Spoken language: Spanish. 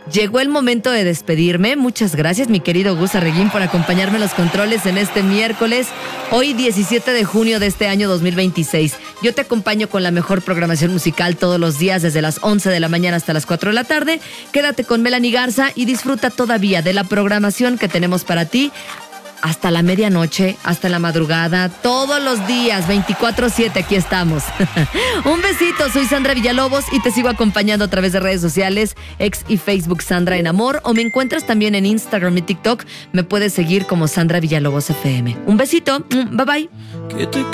Llegó el momento de despedirme. Muchas gracias, mi querido Gus Arreguín, por acompañarme en los controles en este miércoles, hoy 17 de junio de este año 2026. Yo te acompaño con la mejor programación musical todos los días desde las 11 de la mañana hasta las 4 de la tarde. Quédate con Melanie Garza y disfruta todavía de la programación que tenemos para ti hasta la medianoche, hasta la madrugada, todos los días, 24/7, aquí estamos. Un besito, soy Sandra Villalobos y te sigo acompañando a través de redes sociales, X y Facebook Sandra en Amor, o me encuentras también en Instagram y TikTok, me puedes seguir como Sandra Villalobos FM. Un besito, bye bye. Que te